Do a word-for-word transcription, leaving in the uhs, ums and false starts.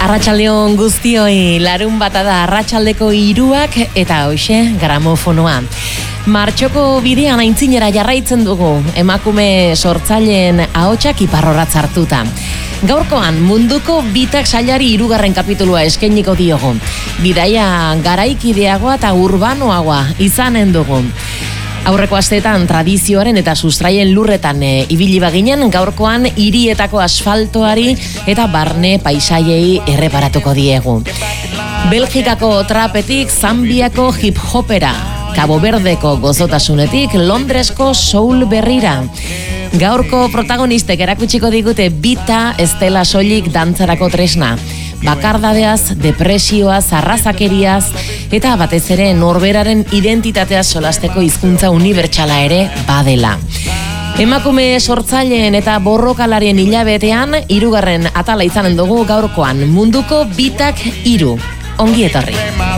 Arratsaldeon guztioi, larun bata da arratsaldeko hiruak eta hoxe gramofonoa. Martxoko bidean aintzinera jarraitzen dugu, emakume sortzaileen ahotsak iparrorratz hartuta. Gaurkoan munduko bitak sailari hirugarren kapitulua eskainiko diogu. Bidaia garaikideagoa eta urbanoagoa izanen dugu. Aurreko asteetan tradizioaren eta sustraien lurretan e, ibili baginen, gaurkoan hirietako asfaltoari eta barne paisaiei erreparatuko diegu. Belgikako trapetik Zambiako hip-hopera, Cabo Verdeko gozotasunetik Londresko soul berrira. Gaurko protagonistek erakutsiko digute bita ez dela soilik dantzarako tresna. Bakardadeaz, depresioaz, arrazakeriaz eta batez ere norberaren identitatea solasteko hizkuntza unibertsala ere badela. Emakume sortzaileen eta borrokalarien hilabetean hirugarren atala izanen dugu gaurkoan munduko bitak hiru. Ongi etorri.